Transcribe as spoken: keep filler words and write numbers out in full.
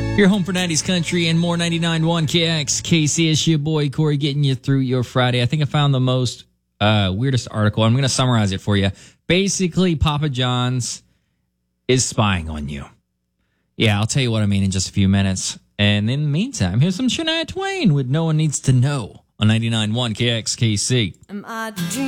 Your home for nineties country and more. Ninety-nine point one K X K C. It's your boy Corey getting you through your Friday. I think I found the most uh, weirdest article. I'm going to summarize it for you. Basically, Papa John's is spying on you. Yeah, I'll tell you what I mean in just a few minutes. And in the meantime, here's some Shania Twain with No One Needs to Know on ninety-nine point one K X K C. Am I dreaming?